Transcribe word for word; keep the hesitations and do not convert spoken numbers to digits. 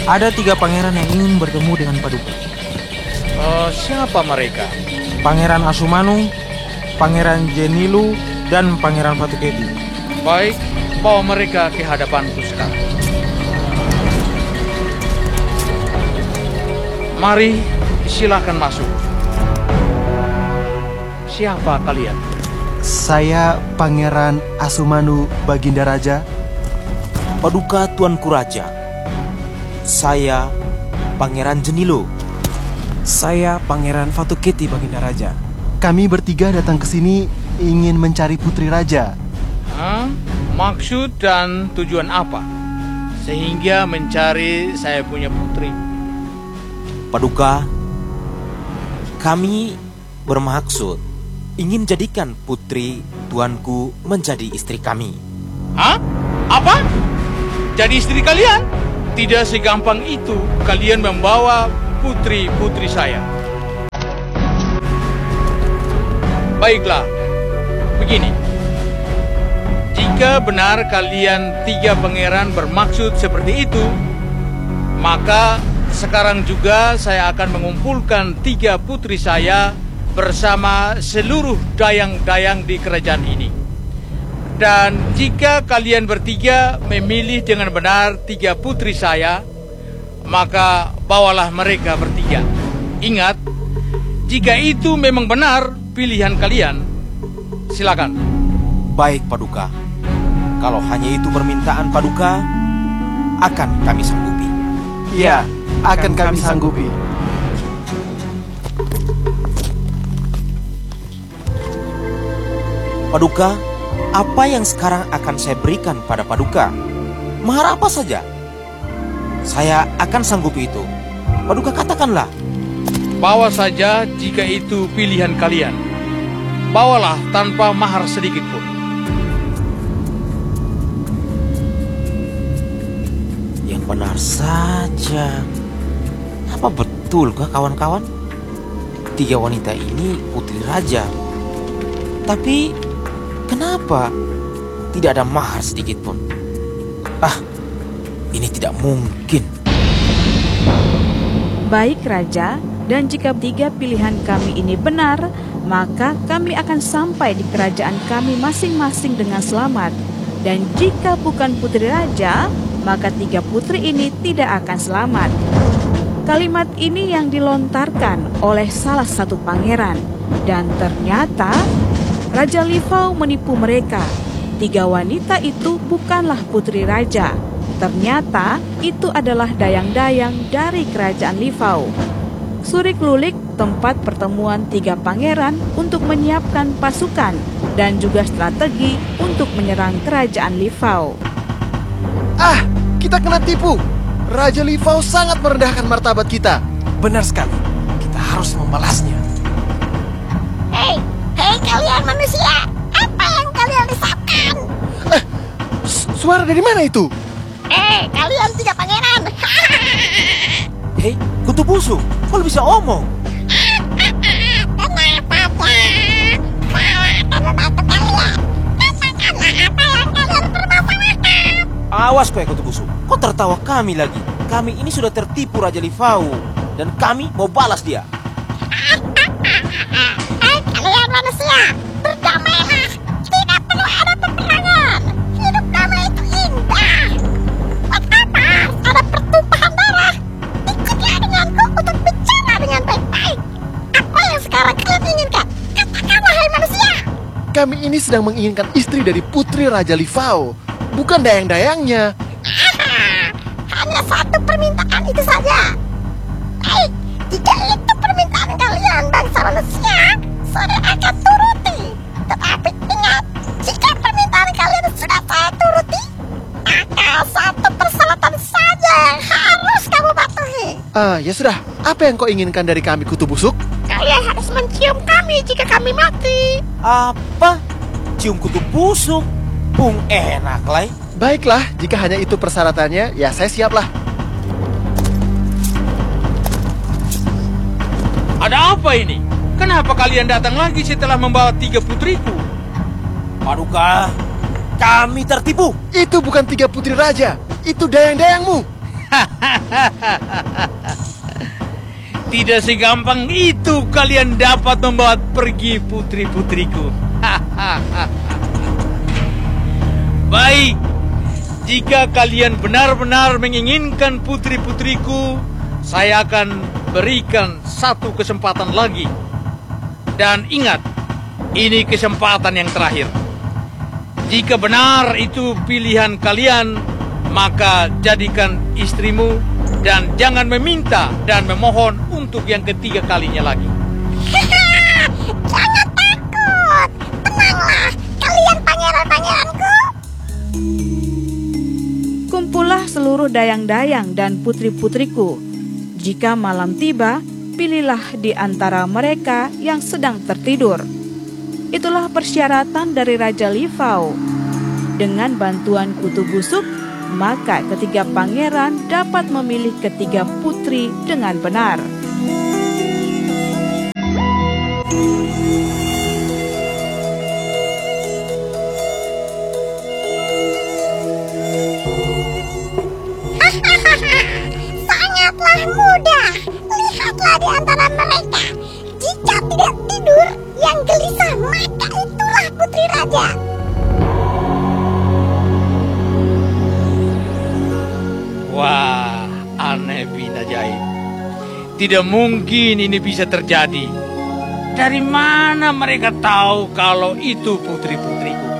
Ada tiga pangeran yang ingin bertemu dengan Paduka. Uh, siapa mereka? Pangeran Asumanu, Pangeran Jenilu, dan Pangeran Fatuketi. Baik, bawa mereka ke hadapanku sekarang. Mari, silakan masuk. Siapa kalian? Saya Pangeran Asumanu Baginda Raja. Paduka Tuanku Raja. Saya Pangeran Jenilu. Saya Pangeran Fatuketi Baginda Raja. Kami bertiga datang ke sini ingin mencari Putri Raja. Hah? Maksud dan tujuan apa? Sehingga mencari saya punya putri. Paduka, kami bermaksud ingin jadikan putri tuanku menjadi istri kami. Hah? Apa? Jadi istri kalian? Tidak segampang itu kalian membawa putri-putri saya. Baiklah, begini. Jika benar kalian tiga pangeran bermaksud seperti itu, maka sekarang juga saya akan mengumpulkan tiga putri saya bersama seluruh dayang-dayang di kerajaan ini. Dan jika kalian bertiga memilih dengan benar tiga putri saya, maka bawalah mereka bertiga. Ingat, jika itu memang benar pilihan kalian, silakan. Baik, Paduka. Kalau hanya itu permintaan Paduka, akan kami sanggupi. Iya, akan kami sanggupi. Paduka, apa yang sekarang akan saya berikan pada Paduka? Mahar apa saja? Saya akan sanggupi itu. Paduka, katakanlah. Bawa saja jika itu pilihan kalian. Bawalah tanpa mahar sedikit pun. Yang benar saja. Apa betulkah kawan-kawan? Tiga wanita ini putri raja. Tapi kenapa tidak ada mahar sedikit pun? Ah, ini tidak mungkin. Baik, Raja. Dan jika tiga pilihan kami ini benar, maka kami akan sampai di kerajaan kami masing-masing dengan selamat. Dan jika bukan putri raja, maka tiga putri ini tidak akan selamat. Kalimat ini yang dilontarkan oleh salah satu pangeran. Dan ternyata Raja Livau menipu mereka. Tiga wanita itu bukanlah putri raja. Ternyata itu adalah dayang-dayang dari kerajaan Livau. Surik Lulik, tempat pertemuan tiga pangeran untuk menyiapkan pasukan dan juga strategi untuk menyerang kerajaan Livau. Ah, kita kena tipu. Raja Livau sangat merendahkan martabat kita. Benar sekali. Kita harus membalasnya. Hei, hei kalian manusia. Apa yang kalian resapkan? Eh, suara dari mana itu? Eh, kalian tiga pangeran. Hei, kutu busuk, kau bisa omong. Kenapa, Pak? Saya akan membantu kalian. Katakanlah apa yang kalian permasalahkan. Awas kau ya kutu busuk, kau tertawa kami lagi. Kami ini sudah tertipu Raja Livau dan kami mau balas dia. Eh, kalian manusia, berdamailah. Tidak perlu ada peperangan. Hidup damai itu indah. Buat apa ada pertumpahan darah? Ikutlah denganku untuk bicara dengan baik-baik. Apa yang sekarang kalian inginkan? Katakanlah, hai manusia. Kami ini sedang menginginkan istri dari putri Raja Livau, bukan dayang-dayangnya. Ah, hanya satu permintaan itu saja. Baik, jika itu permintaan kalian bangsa manusia, saya akan turuti. Tetapi ingat, jika permintaan kalian sudah saya turuti, maka satu persyaratan saja yang harus kamu patuhi. Ah, ya sudah. Apa yang kau inginkan dari kami, kutu busuk? Kalian harus mencium kami jika kami mati. Apa? Cium kutu busuk? Bung enak, Lai. Baiklah, jika hanya itu persyaratannya, ya saya siaplah. Ada apa ini? Kenapa kalian datang lagi setelah membawa tiga putriku? Paduka, kami tertipu. Itu bukan tiga putri raja, itu dayang-dayangmu. Tidak segampang itu kalian dapat membawa pergi putri-putriku. Baik, jika kalian benar-benar menginginkan putri-putriku, saya akan berikan satu kesempatan lagi. Dan ingat, ini kesempatan yang terakhir. Jika benar itu pilihan kalian, maka jadikan istrimu dan jangan meminta dan memohon untuk yang ketiga kalinya lagi. Jangan takut. Tenanglah, kalian pangeran-pangeranku. Kumpullah seluruh dayang-dayang dan putri-putriku. Jika malam tiba, pilihlah di antara mereka yang sedang tertidur. Itulah persyaratan dari Raja Livau. Dengan bantuan kutu busuk, maka ketiga pangeran dapat memilih ketiga putri dengan benar. Sangatlah mudah. Lihatlah di antara mereka. Jika tidak tidur, yang gelisah, maka itulah putri raja. Wah, aneh bin ajaib. Tidak mungkin ini bisa terjadi. Dari mana mereka tahu kalau itu putri-putriku?